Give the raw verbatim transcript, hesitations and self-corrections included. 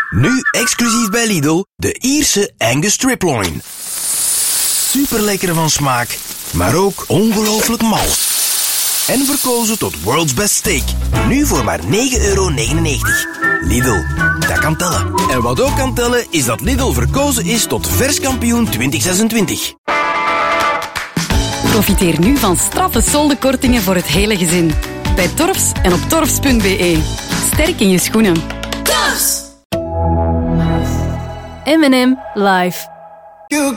Nu exclusief bij Lidl, de Ierse Angus Striploin. Super lekker van smaak, maar ook ongelooflijk mals. En verkozen tot World's Best Steak. Nu voor maar negen euro negenennegentig. Lidl, dat kan tellen. En wat ook kan tellen, is dat Lidl verkozen is tot verskampioen twintig zesentwintig. Profiteer nu van straffe soldenkortingen voor het hele gezin. Bij Torfs en op torfs punt b e. Sterk in je schoenen. Torfs! M en M live. You